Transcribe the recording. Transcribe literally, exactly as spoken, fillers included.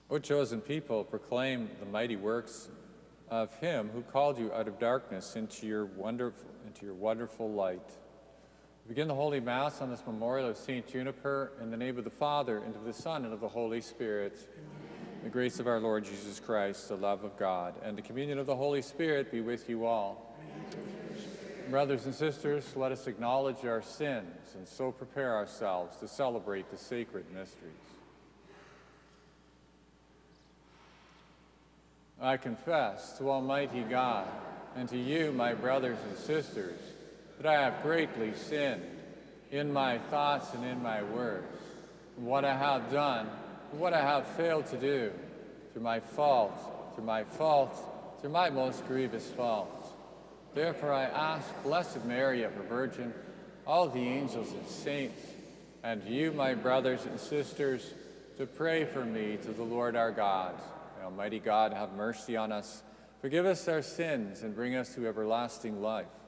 O chosen people, proclaim the mighty works of him who called you out of darkness into your wonderful, into your wonderful light. We begin the Holy Mass on this memorial of Saint Juniper in the name of the Father, and of the Son, and of the Holy Spirit. Amen. The grace of our Lord Jesus Christ, the love of God, and the communion of the Holy Spirit be with you all. Amen. Brothers and sisters, let us acknowledge our sins and so prepare ourselves to celebrate the sacred mysteries. I confess to Almighty God and to you, my brothers and sisters, that I have greatly sinned in my thoughts and in my words, in what I have done and what I have failed to do, through my fault, through my fault, through my most grievous fault. Therefore I ask Blessed Mary, ever Virgin, all the angels and saints, and you, my brothers and sisters, to pray for me to the Lord our God. Almighty God, have mercy on us, forgive us our sins, and bring us to everlasting life.